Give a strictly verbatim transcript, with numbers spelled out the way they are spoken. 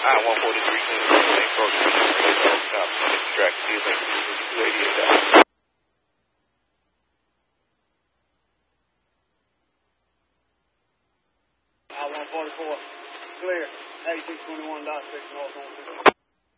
I one forty-three, same program. Stop. Extract. See if I can do this radio down. I one forty-four, clear, eighteen twenty-one dot six, north on